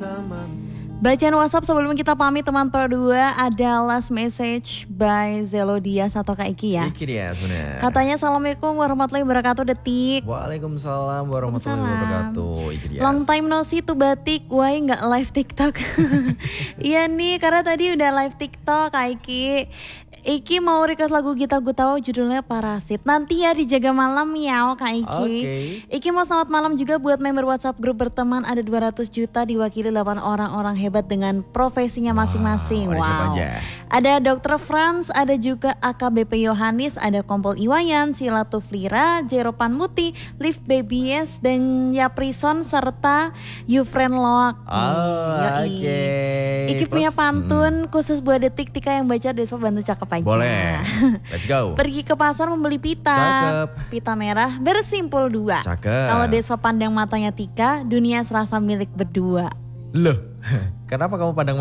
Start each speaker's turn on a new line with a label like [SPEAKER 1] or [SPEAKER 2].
[SPEAKER 1] Bacaan WhatsApp sebelum kita pamit teman Pro 2 ada last message by Zelodias atau Kak Iki ya.
[SPEAKER 2] Iki dia sebenarnya.
[SPEAKER 1] Katanya assalamualaikum warahmatullahi wabarakatuh Detik.
[SPEAKER 2] Waalaikumsalam warahmatullahi wabarakatuh. Iki dia.
[SPEAKER 1] Long time no see tuh Batik, why nggak live TikTok? Iya nih karena tadi udah live TikTok Kak Iki. Iki mau request lagu Gita Gutawa judulnya Parasit. Nanti ya dijaga malam ya Kak Iki.
[SPEAKER 2] Okay.
[SPEAKER 1] Iki mau selamat malam juga buat member WhatsApp grup berteman ada 200 juta diwakili 8 orang-orang hebat dengan profesinya masing-masing.
[SPEAKER 2] Wow.
[SPEAKER 1] Wow. Ada Dr. Franz, ada juga AKBP Yohanis, ada Kompol Iwayan, Sila Tuflira, Jeropan Muti, Liv Babies dan Yaprison serta Yufren Loak.
[SPEAKER 2] Oke.
[SPEAKER 1] Iki punya pantun khusus buat Detik Tika yang baca Deswa bantu cakep aja.
[SPEAKER 2] Boleh. Let's go.
[SPEAKER 1] Pergi ke pasar membeli pita.
[SPEAKER 2] Cakep.
[SPEAKER 1] Pita merah bersimpul 2.
[SPEAKER 2] Cakep.
[SPEAKER 1] Kalau Deswa pandang matanya Tika, dunia serasa milik berdua.
[SPEAKER 2] Loh, kenapa kamu pandang